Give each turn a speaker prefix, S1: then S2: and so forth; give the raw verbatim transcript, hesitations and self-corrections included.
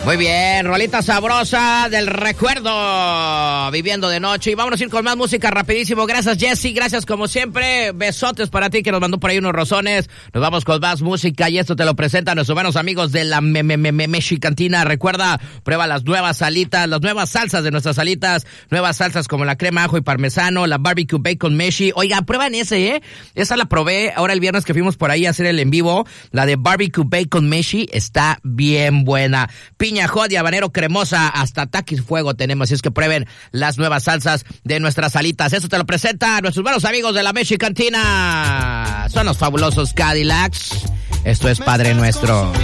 S1: Muy bien, rolita sabrosa del recuerdo, viviendo de noche. Y vámonos a ir con más música rapidísimo. Gracias, Jesse, gracias como siempre. Besotes para ti que nos mandó por ahí unos rozones. Nos vamos con más música y esto te lo presentan nuestros buenos amigos de la me, me, me, me, Mexicantina. Recuerda, prueba las nuevas salitas, las nuevas salsas de nuestras salitas. Nuevas salsas como la crema ajo y parmesano, la barbecue bacon meshi. Oiga, prueban ese, ¿eh? Esa la probé ahora el viernes que fuimos por ahí a hacer el en vivo. La de barbecue bacon meshi está bien buena. Piña hot y habanero cremosa, hasta taquis fuego tenemos, así es que prueben las nuevas salsas de nuestras salitas. Eso te lo presenta nuestros buenos amigos de la Mexicantina. Son los fabulosos Cadillacs. Esto es Padre Nuestro.